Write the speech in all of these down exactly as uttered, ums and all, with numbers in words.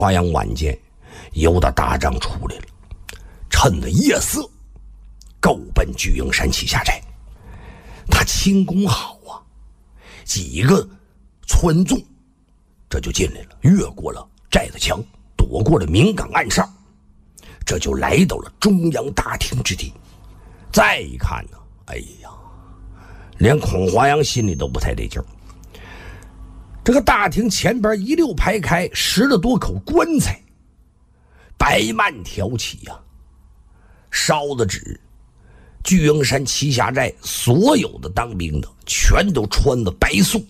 华阳晚间，有的大仗出来了，趁着夜色，够奔巨鹰山栖霞寨。他轻功好啊，几个村众这就进来了，越过了寨子墙，躲过了明岗暗哨，这就来到了中央大厅之地。再一看呢，哎呀，连孔华阳心里都不太得劲儿。这个大厅前边一溜排开十来多口棺材，白幔挑起呀、啊，烧的纸。巨鹰山栖霞寨所有的当兵的全都穿的白素。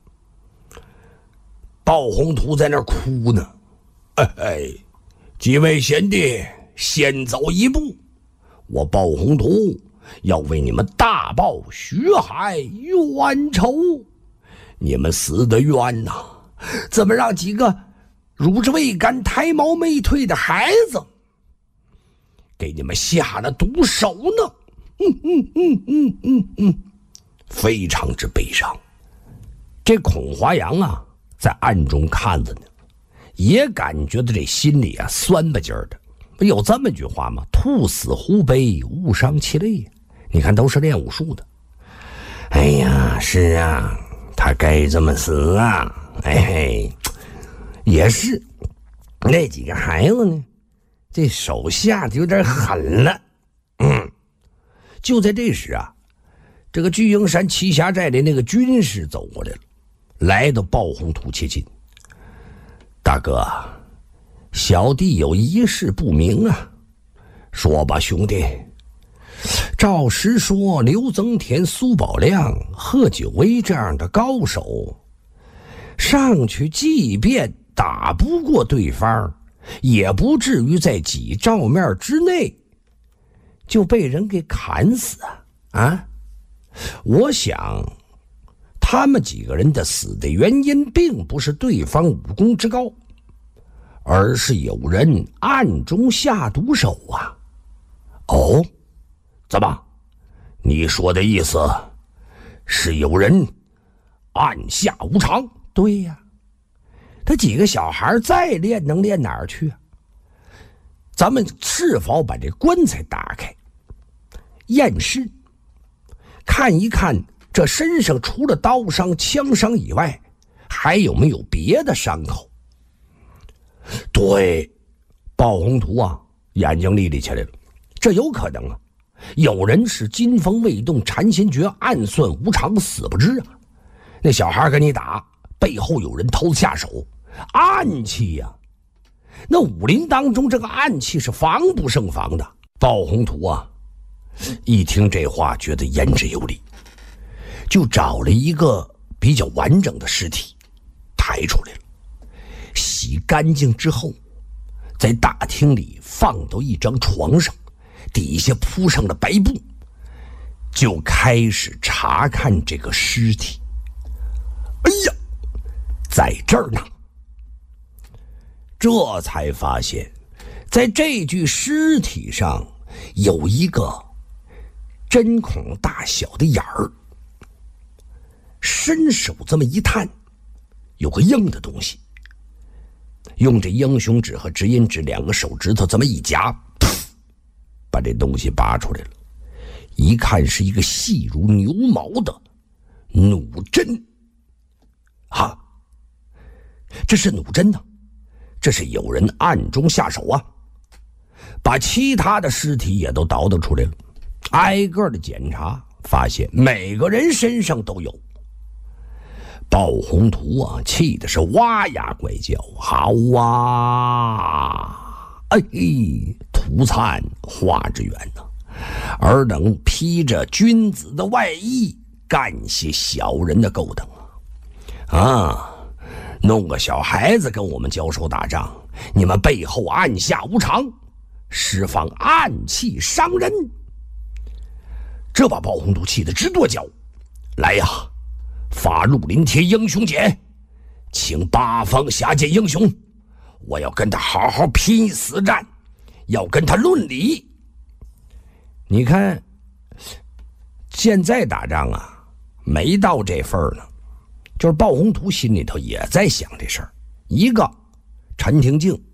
鲍宏图在那儿哭呢，哎哎，几位贤弟先走一步，我鲍宏图要为你们大报徐海冤仇。你们死的冤呐、啊，怎么让几个乳汁未干胎毛没退的孩子给你们下了毒手呢？嗯嗯嗯嗯嗯嗯，非常之悲伤。这孔华阳啊，在暗中看着呢，也感觉到这心里啊酸巴劲儿的。不有这么句话吗？兔死狐悲，误伤其类。你看，都是练武术的。哎呀，是啊，他该这么死啊！哎嘿，也是。那几个孩子呢，这手下的有点狠了。嗯。就在这时啊，这个巨鹰山栖霞寨的那个军士走过来了，来到鲍宏图切近。大哥，小弟有一事不明啊。说吧，兄弟。照实说，刘增田、苏宝亮、贺九威这样的高手，上去即便打不过对方，也不至于在几照面之内就被人给砍死啊！啊，我想他们几个人的死的原因并不是对方武功之高，而是有人暗中下毒手啊！哦，怎么？你说的意思是有人暗下无常？对呀，他几个小孩再练能练哪儿去啊？咱们是否把这棺材打开，验尸，看一看这身上除了刀伤、枪伤以外，还有没有别的伤口？对，鲍宏图啊，眼睛立立起来了。这有可能啊，有人是金风未动禅心诀，暗算无常，死不知啊。那小孩跟你打，背后有人偷下手，暗器呀、啊。那武林当中这个暗器是防不胜防的。鲍宏图啊，一听这话觉得言之有理，就找了一个比较完整的尸体抬出来了，洗干净之后，在大厅里放到一张床上，底下铺上了白布，就开始查看这个尸体。哎呀，在这儿呢！这才发现，在这具尸体上有一个针孔大小的眼儿。伸手这么一探，有个硬的东西。用这英雄指和直音指两个手指头这么一夹，把这东西拔出来了。一看是一个细如牛毛的弩针。啊，这是弩针呢，这是有人暗中下手啊！把其他的尸体也都倒腾出来了，挨个的检查，发现每个人身上都有。鲍宏图啊，气的是哇呀怪叫，好啊！哎，涂灿华之源呐、啊，尔等披着君子的外衣，干些小人的勾当啊！啊，弄个小孩子跟我们交手打仗，你们背后暗下无常，释放暗器伤人，这把鲍宏图气得直跺脚。来呀，发绿林帖英雄帖，请八方下界英雄，我要跟他好好拼死战，要跟他论理。你看现在打仗啊，没到这份儿呢，就是鲍宏图心里头也在想这事儿。一个陈廷敬